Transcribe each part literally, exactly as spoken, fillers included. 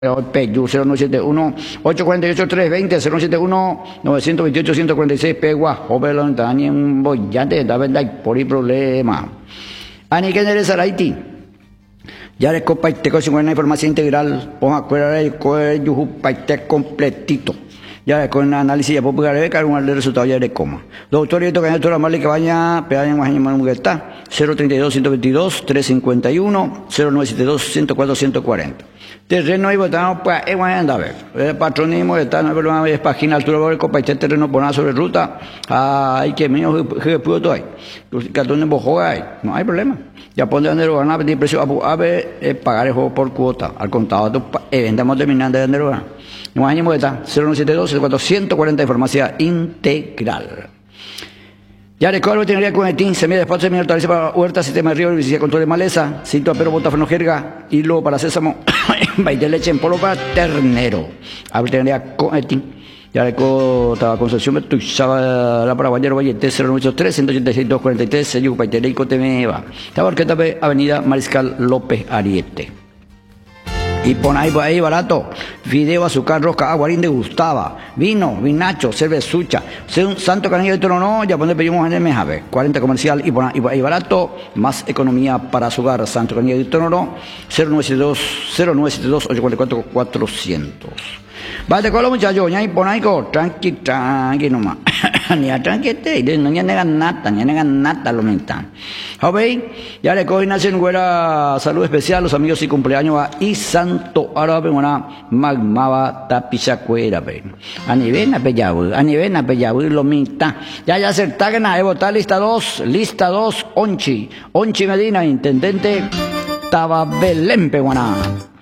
Peyu cero nueve siete uno, ocho cuatro ocho, tres dos cero, cero nueve siete uno, nueve dos ocho, uno cuatro seis, Pegua, Jovelon, Tanien, Boyante, David, por el problema. Ani que eres Araiti. Ya le copa y te con una información integral, ponga acuerda el cuello, paite completito. Ya con análisis ya puedo pegar el resultado ya de coma. Doctor, yo toca esto la mala que vaya, pegan más en mano que está. cero treinta y dos, ciento veintidós, trescientos cincuenta y uno, cero nueve siete dos, ciento cuatro, ciento cuarenta. Terreno y votamos para el anda a ver. El patronismo está no pero es página altura del copa y terreno poner sobre ruta. Ay, que mío que pudo todo ahí. Los cartones bojoga ahí. No hay problema. Ya pone donde lo van a pedir precio a ver pagar el juego por cuota. Al contado estamos terminando de donde lo van. No hay ni está cero nueve siete dos, cero cuatro, ciento cuarenta de farmacia integral. Ya recuerdo tendría con el team, semilla de espacio, semilla hortaliza para huerta, sistema de río, visita control de maleza, cinto a perro, botafreno, jerga, hilo para sésamo, baile de leche en polvo para ternero. Ahora tendría con el team. Ya recuerdo estaba Concepción, me tuchaba la paraguayero, Vallete, cero nueve ocho tres, ciento ochenta y seis, doscientos cuarenta y tres, sello, paiteleico, temeba. Estaba Orqueta Avenida Mariscal López Ariete. Y pon ahí, ahí barato, video, azúcar, rosca, aguarín de Gustava, vino, vinacho, cervezucha, un santo canillo de trono, ya pone pedimos en el Mejave, cuarenta comercial y pon ahí barato, más economía para su hogar, santo canillo de trono, cero nueve siete dos, cero nueve siete dos, ocho cuatro cuatro, cuatrocientos. Vale, con los muchachos, ya y pon ahí, tranqui, tranqui nomás. Ni a tranquete, no ni a negar nada, ni a negar nada lo mentan. ¿Veis? Ya le cogen hacen güera salud especial los amigos y cumpleaños a y santo árabe una magmaba tapichacuera, ve. A nivel apellabu, a nivel apellabu lo mentan. Ya ya acertagan a votar lista dos, lista dos, Onchi, Onchi Medina, intendente Tababelén, peguaná.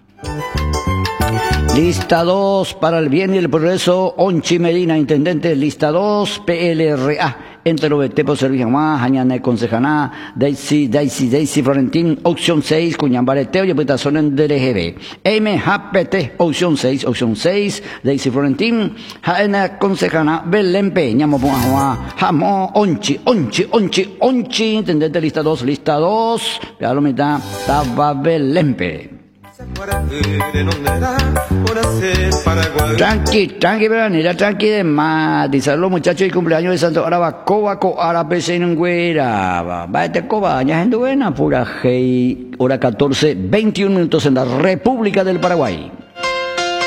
Lista dos para el bien y el progreso, Onchi Medina, intendente. Lista dos, P L R A, entre los Tepo Servicio Más, Añane Consejaná, Daisy, Daisy, Daisy Florentín, opción seis, Cuñambareteo y Apetación en D L G B. M H P T, opción seis, opción seis, Daisy Florentín, Jaena Consejaná, Belén Peña, Mopuajua, Jamo, Onchi, Onchi, Onchi, Onchi, intendente. Lista dos, lista dos, ya lo mitad, Taba Belén Peña. Tranqui, tranqui, veranera, tranqui de más. Dicen los muchachos y cumpleaños de Santo Araba, coba, coara, pese en güera. Va este coba, ya gente buena, pura hey, hora catorce, veintiún minutos en la República del Paraguay.